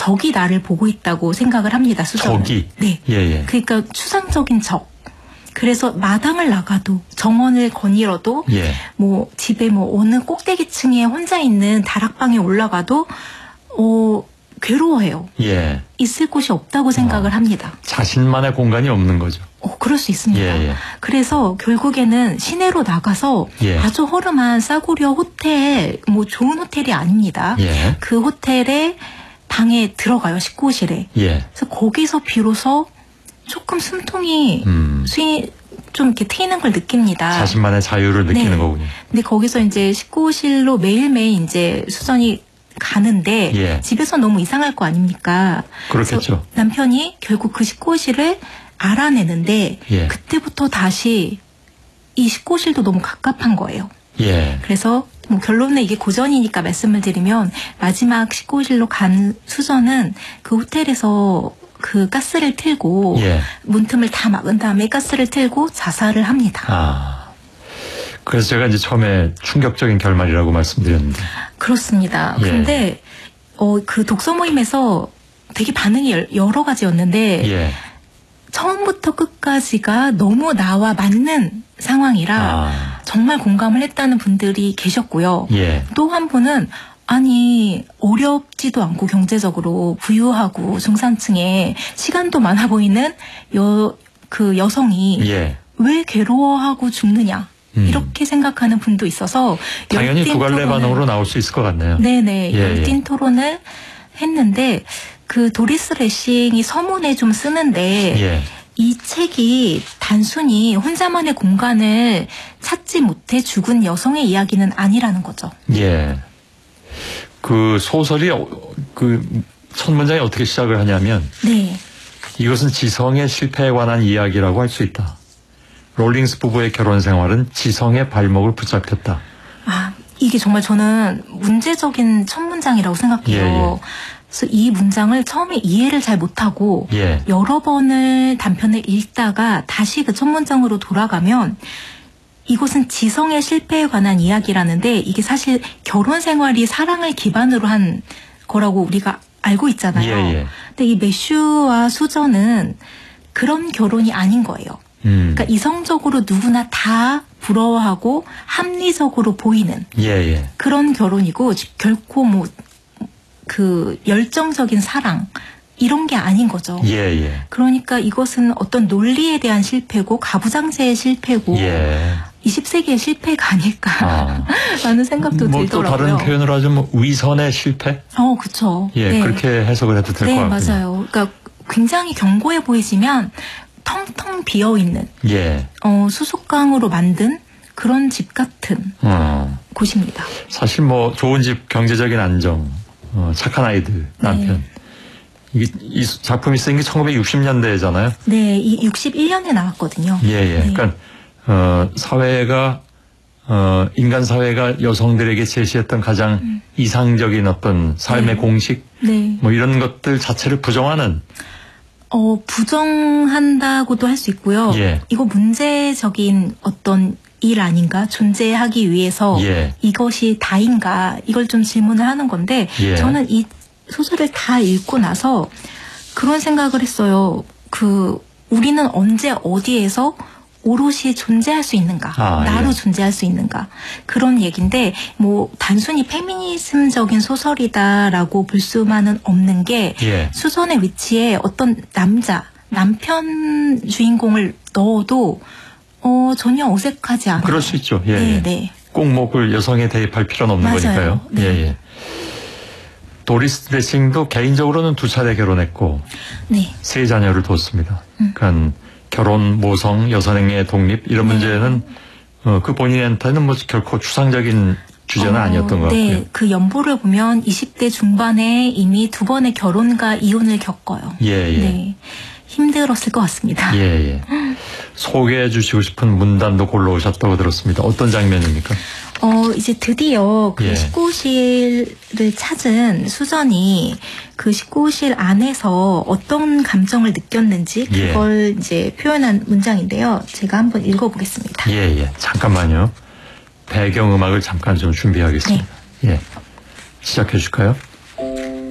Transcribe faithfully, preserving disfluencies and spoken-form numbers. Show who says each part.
Speaker 1: 적이 나를 보고 있다고 생각을 합니다. 수정은.
Speaker 2: 적이?
Speaker 1: 네.
Speaker 2: 예, 예.
Speaker 1: 그러니까 추상적인 적. 그래서 마당을 나가도 정원을 거닐어도
Speaker 2: 예.
Speaker 1: 뭐 집에 뭐 어느 꼭대기층에 혼자 있는 다락방에 올라가도 어 괴로워해요.
Speaker 2: 예.
Speaker 1: 있을 곳이 없다고 생각을
Speaker 2: 어,
Speaker 1: 합니다.
Speaker 2: 자신만의 공간이 없는 거죠.
Speaker 1: 어, 그럴 수 있습니다.
Speaker 2: 예, 예.
Speaker 1: 그래서 결국에는 시내로 나가서
Speaker 2: 예.
Speaker 1: 아주 허름한 싸구려 호텔, 뭐 좋은 호텔이 아닙니다.
Speaker 2: 예.
Speaker 1: 그 호텔에 방에 들어가요, 식구실에.
Speaker 2: 예.
Speaker 1: 그래서 거기서 비로소 조금 숨통이
Speaker 2: 음.
Speaker 1: 수이 좀 이렇게 트이는 걸 느낍니다.
Speaker 2: 자신만의 자유를 느끼는
Speaker 1: 네.
Speaker 2: 거군요.
Speaker 1: 근데 거기서 이제 식구실로 매일매일 이제 수전이 가는데
Speaker 2: 예.
Speaker 1: 집에서 너무 이상할 거 아닙니까?
Speaker 2: 그렇겠죠.
Speaker 1: 남편이 결국 그 식구실을 알아내는데
Speaker 2: 예.
Speaker 1: 그때부터 다시 이 식구실도 너무 갑갑한 거예요.
Speaker 2: 예.
Speaker 1: 그래서 뭐 결론은 이게 고전이니까 말씀을 드리면 마지막 식구실로 간 수전은 그 호텔에서 그 가스를 틀고
Speaker 2: 예.
Speaker 1: 문틈을 다 막은 다음에 가스를 틀고 자살을 합니다.
Speaker 2: 아. 그래서 제가 이제 처음에 충격적인 결말이라고 말씀드렸는데.
Speaker 1: 그렇습니다.
Speaker 2: 예.
Speaker 1: 근데 어, 그 독서 모임에서 되게 반응이 여러 가지였는데
Speaker 2: 예.
Speaker 1: 처음부터 끝까지가 너무 나와 맞는 상황이라
Speaker 2: 아.
Speaker 1: 정말 공감을 했다는 분들이 계셨고요.
Speaker 2: 예.
Speaker 1: 또 한 분은 아니 어렵지도 않고 경제적으로 부유하고 중산층에 시간도 많아 보이는 여, 그 여성이
Speaker 2: 예.
Speaker 1: 왜 괴로워하고 죽느냐
Speaker 2: 음.
Speaker 1: 이렇게 생각하는 분도 있어서
Speaker 2: 당연히 두 갈래
Speaker 1: 토론을,
Speaker 2: 반응으로 나올 수 있을 것 같네요.
Speaker 1: 네네.
Speaker 2: 예,
Speaker 1: 열띤
Speaker 2: 예.
Speaker 1: 토론을 했는데 그 도리스 레싱이 서문에 좀 쓰는데
Speaker 2: 예.
Speaker 1: 이 책이 단순히 혼자만의 공간을 찾지 못해 죽은 여성의 이야기는 아니라는 거죠.
Speaker 2: 예. 그 소설이 그 첫 문장이 어떻게 시작을 하냐면
Speaker 1: 네.
Speaker 2: 이것은 지성의 실패에 관한 이야기라고 할 수 있다. 롤링스 부부의 결혼 생활은 지성의 발목을 붙잡혔다.
Speaker 1: 아, 이게 정말 저는 문제적인 첫 문장이라고 생각해요.
Speaker 2: 예, 예.
Speaker 1: 그래서 이 문장을 처음에 이해를 잘 못하고
Speaker 2: 예.
Speaker 1: 여러 번을 단편을 읽다가 다시 그 첫 문장으로 돌아가면 이것은 지성의 실패에 관한 이야기라는데 이게 사실 결혼 생활이 사랑을 기반으로 한 거라고 우리가 알고 있잖아요.
Speaker 2: 예, 예.
Speaker 1: 근데 이 매슈와 수전은 그런 결혼이 아닌 거예요.
Speaker 2: 음.
Speaker 1: 그러니까 이성적으로 누구나 다 부러워하고 합리적으로 보이는
Speaker 2: 예, 예.
Speaker 1: 그런 결혼이고 결코 뭐 그 열정적인 사랑 이런 게 아닌 거죠.
Speaker 2: 예, 예.
Speaker 1: 그러니까 이것은 어떤 논리에 대한 실패고 가부장제의 실패고
Speaker 2: 예.
Speaker 1: 이십 세기의 실패가 아닐까라는
Speaker 2: 아.
Speaker 1: 생각도
Speaker 2: 뭐 또
Speaker 1: 들더라고요.
Speaker 2: 다른 표현을 하자면 위선의 실패?
Speaker 1: 어, 그렇죠.
Speaker 2: 예,
Speaker 1: 네.
Speaker 2: 그렇게 해석을 해도 될 것
Speaker 1: 네,
Speaker 2: 같군요.
Speaker 1: 맞아요. 그러니까 굉장히 견고해 보이지만 텅텅 비어 있는
Speaker 2: 예.
Speaker 1: 어, 수족강으로 만든 그런 집 같은
Speaker 2: 어.
Speaker 1: 곳입니다.
Speaker 2: 사실 뭐 좋은 집, 경제적인 안정, 어, 착한 아이들, 남편.
Speaker 1: 네.
Speaker 2: 이게 이 작품이 쓰인 게 천구백육십 년대잖아요.
Speaker 1: 네, 이 육십일 년에 나왔거든요.
Speaker 2: 예, 예.
Speaker 1: 네.
Speaker 2: 그러니까 어, 사회가 어, 인간 사회가 여성들에게 제시했던 가장 음. 이상적인 어떤 삶의
Speaker 1: 네.
Speaker 2: 공식,
Speaker 1: 네.
Speaker 2: 뭐 이런 것들 자체를 부정하는.
Speaker 1: 어, 부정한다고도 할 수 있고요.
Speaker 2: 예.
Speaker 1: 이거 문제적인 어떤 일 아닌가? 존재하기 위해서
Speaker 2: 예.
Speaker 1: 이것이 다인가? 이걸 좀 질문을 하는 건데
Speaker 2: 예.
Speaker 1: 저는 이 소설을 다 읽고 나서 그런 생각을 했어요. 그 우리는 언제 어디에서 오롯이 존재할 수 있는가?
Speaker 2: 아,
Speaker 1: 나로
Speaker 2: 예.
Speaker 1: 존재할 수 있는가? 그런 얘기인데 뭐 단순히 페미니즘적인 소설이다라고 볼 수만은 없는 게
Speaker 2: 예.
Speaker 1: 수전의 위치에 어떤 남자, 남편 주인공을 넣어도 어, 전혀 어색하지 않아요.
Speaker 2: 그럴 수 있죠. 예.
Speaker 1: 네,
Speaker 2: 예.
Speaker 1: 네.
Speaker 2: 꼭 목을 여성에 대입할 필요는 없는
Speaker 1: 맞아요.
Speaker 2: 거니까요.
Speaker 1: 네.
Speaker 2: 예, 예. 도리스 레싱도 개인적으로는 두 차례 결혼했고
Speaker 1: 네.
Speaker 2: 세 자녀를 뒀습니다.
Speaker 1: 음.
Speaker 2: 그러니까 결혼, 모성, 여성의 독립 이런
Speaker 1: 네.
Speaker 2: 문제는 어, 그 본인한테는 뭐 결코 추상적인 주제는
Speaker 1: 어,
Speaker 2: 아니었던 것 같고요.
Speaker 1: 네, 그 연보를 보면 이십 대 중반에 이미 두 번의 결혼과 이혼을 겪어요.
Speaker 2: 예, 예.
Speaker 1: 네, 힘들었을 것 같습니다.
Speaker 2: 예, 예. 소개해 주시고 싶은 문단도 골라오셨다고 들었습니다. 어떤 장면입니까?
Speaker 1: 어, 이제 드디어 그
Speaker 2: 예.
Speaker 1: 식구실을 찾은 수전이 그 식구실 안에서 어떤 감정을 느꼈는지
Speaker 2: 예.
Speaker 1: 그걸 이제 표현한 문장인데요. 제가 한번 읽어보겠습니다.
Speaker 2: 예, 예. 잠깐만요. 배경음악을 잠깐 좀 준비하겠습니다. 예. 시작해 줄까요?